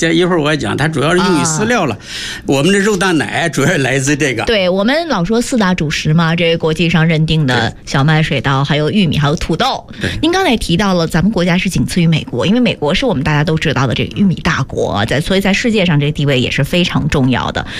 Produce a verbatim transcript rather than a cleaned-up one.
这一会儿我讲，它主要是用于饲料了。啊、我们的肉蛋奶主要来自这个。 对，我们老说四大主食嘛，这个国际上认定的小麦、水稻，还有玉米，还有土豆。您刚才提到了，咱们国家是仅次于美国，因为美国是我们大家都知道的这个玉米大国，在所以在世界上这个地位也是非常重要的。